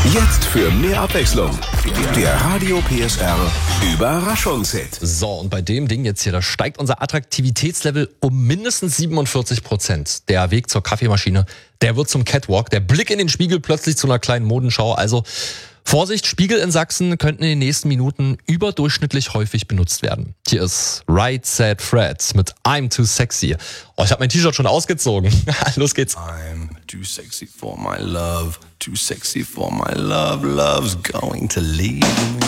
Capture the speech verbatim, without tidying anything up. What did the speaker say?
Jetzt für mehr Abwechslung. Der Radio P S R Überraschungshit. So, und bei dem Ding jetzt hier, da steigt unser Attraktivitätslevel um mindestens siebenundvierzig Prozent. Der Weg zur Kaffeemaschine, der wird zum Catwalk. Der Blick in den Spiegel plötzlich zu einer kleinen Modenschau. Also Vorsicht, Spiegel in Sachsen könnten in den nächsten Minuten überdurchschnittlich häufig benutzt werden. Hier ist Right Said Fred mit I'm Too Sexy. Oh, ich habe mein T-Shirt schon ausgezogen. Los geht's. I'm too sexy for my love, too sexy for my love, love's going to leave me.